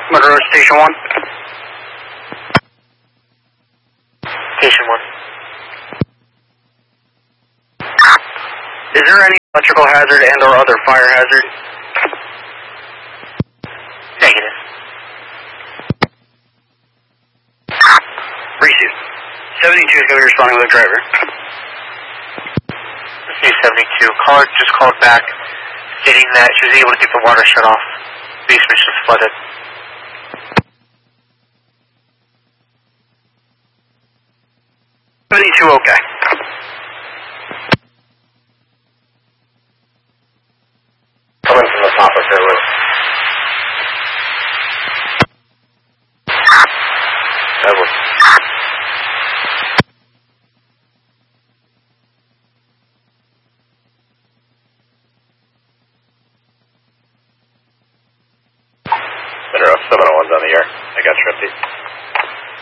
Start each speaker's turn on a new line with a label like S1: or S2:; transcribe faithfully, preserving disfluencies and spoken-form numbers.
S1: Monroe Station one.
S2: Station one.
S1: Is there any electrical hazard and or other fire hazard?
S2: Negative.
S1: Receive. seventy-two is going to be responding with a driver.
S2: Receive seventy-two. Caller just called back stating that she was able to get the water shut off. Basement was flooded.
S1: seventy-two, okay.
S2: Coming from the top of their roof. Edward. Monroe, seven oh one's on the air. I got Trifty.